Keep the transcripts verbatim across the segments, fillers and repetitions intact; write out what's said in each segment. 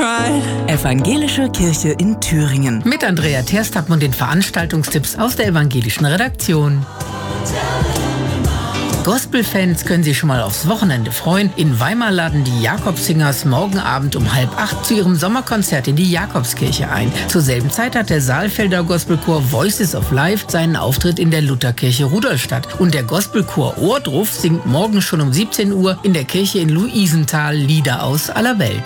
Evangelische Kirche in Thüringen. Mit Andrea Terstappen und den Veranstaltungstipps aus der evangelischen Redaktion. Gospelfans können sich schon mal aufs Wochenende freuen. In Weimar laden die Jakobsingers morgen Abend um halb acht zu ihrem Sommerkonzert in die Jakobskirche ein. Zur selben Zeit hat der Saalfelder Gospelchor Voices of Life seinen Auftritt in der Lutherkirche Rudolstadt. Und der Gospelchor Ohrdruf singt morgen schon um siebzehn Uhr in der Kirche in Luisenthal Lieder aus aller Welt.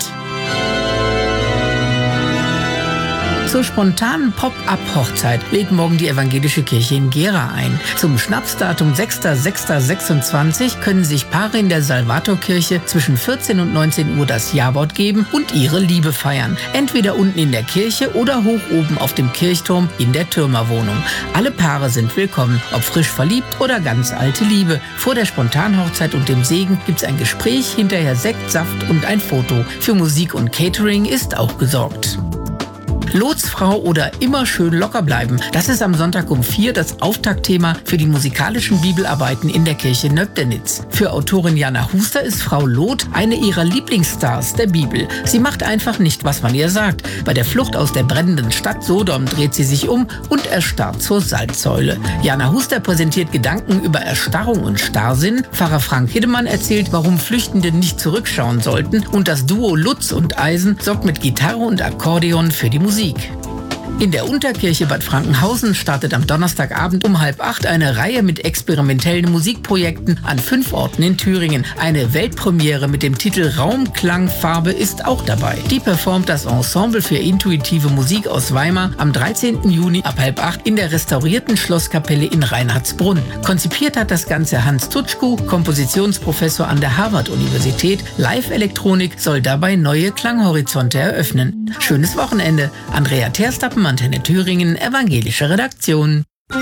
Zur spontanen Pop-Up-Hochzeit lädt morgen die evangelische Kirche in Gera ein. Zum Schnapsdatum sechster sechster sechsundzwanzig können sich Paare in der Salvatorkirche zwischen vierzehn und neunzehn Uhr das Jawort geben und ihre Liebe feiern. Entweder unten in der Kirche oder hoch oben auf dem Kirchturm in der Türmerwohnung. Alle Paare sind willkommen, ob frisch verliebt oder ganz alte Liebe. Vor der Spontanhochzeit und dem Segen gibt's ein Gespräch, hinterher Sekt, Saft und ein Foto. Für Musik und Catering ist auch gesorgt. Lotsfrau oder immer schön locker bleiben. Das ist am Sonntag um vier das Auftaktthema für die musikalischen Bibelarbeiten in der Kirche Nöbdenitz. Für Autorin Jana Huster ist Frau Loth eine ihrer Lieblingsstars der Bibel. Sie macht einfach nicht, was man ihr sagt. Bei der Flucht aus der brennenden Stadt Sodom dreht sie sich um und erstarrt zur Salzsäule. Jana Huster präsentiert Gedanken über Erstarrung und Starrsinn. Pfarrer Frank Hiddemann erzählt, warum Flüchtende nicht zurückschauen sollten. Und das Duo Lutz und Eisen sorgt mit Gitarre und Akkordeon für die Musik. In der Unterkirche Bad Frankenhausen startet am Donnerstagabend um halb acht eine Reihe mit experimentellen Musikprojekten an fünf Orten in Thüringen. Eine Weltpremiere mit dem Titel Raum, Klang, Farbe ist auch dabei. Die performt das Ensemble für intuitive Musik aus Weimar am dreizehnten Juni ab halb acht in der restaurierten Schlosskapelle in Reinhardsbrunn. Konzipiert hat das Ganze Hans Tutschku, Kompositionsprofessor an der Harvard-Universität. Live-Elektronik soll dabei neue Klanghorizonte eröffnen. Schönes Wochenende. Andrea Terstappen, Antenne Thüringen, evangelische Redaktion.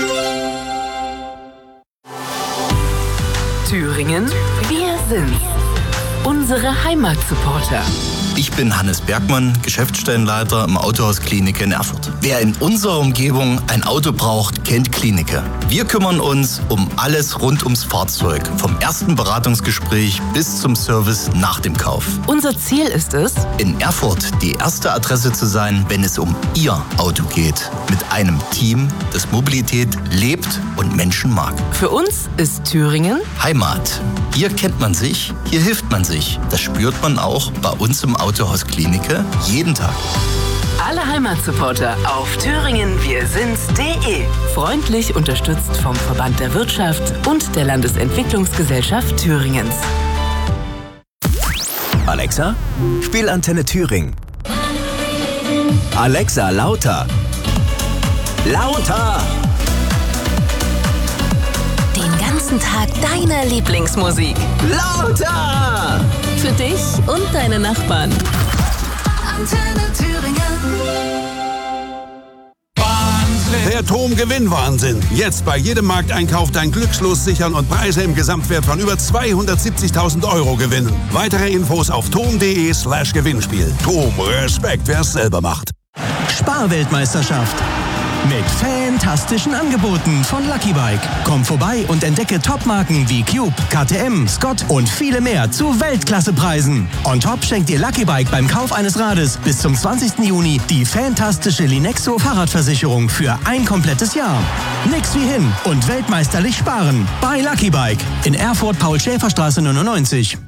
Thüringen, wir sind's. Unsere Heimatsupporter. Ich bin Hannes Bergmann, Geschäftsstellenleiter im Autohaus Klinike in Erfurt. Wer in unserer Umgebung ein Auto braucht, kennt Klinike. Wir kümmern uns um alles rund ums Fahrzeug, vom ersten Beratungsgespräch bis zum Service nach dem Kauf. Unser Ziel ist es, in Erfurt die erste Adresse zu sein, wenn es um Ihr Auto geht. Mit einem Team, das Mobilität lebt und Menschen mag. Für uns ist Thüringen Heimat. Hier kennt man sich, hier hilft man sich. Das spürt man auch bei uns im Autohaus Klinike jeden Tag. Alle Heimatsupporter auf thüringen wir sind's punkt de. Freundlich unterstützt vom Verband der Wirtschaft und der Landesentwicklungsgesellschaft Thüringens. Alexa, spiel Antenne Thüringen. Alexa, lauter. Lauter! Den ganzen Tag deine Lieblingsmusik. Lauter! Für dich und deine Nachbarn. Antenne Thüringen. Der T O M-Gewinnwahnsinn. Jetzt bei jedem Markteinkauf dein Glückslos sichern und Preise im Gesamtwert von über zweihundertsiebzigtausend Euro gewinnen. Weitere Infos auf tom.de slash Gewinnspiel. T O M, Respekt, wer es selber macht. Sparweltmeisterschaft. Mit fantastischen Angeboten von Lucky Bike. Komm vorbei und entdecke Topmarken wie Cube, K T M, Scott und viele mehr zu Weltklassepreisen. On top schenkt dir Lucky Bike beim Kauf eines Rades bis zum zwanzigsten Juni die fantastische Linexo Fahrradversicherung für ein komplettes Jahr. Nix wie hin und weltmeisterlich sparen bei Lucky Bike in Erfurt Paul-Schäfer-Straße neunundneunzig.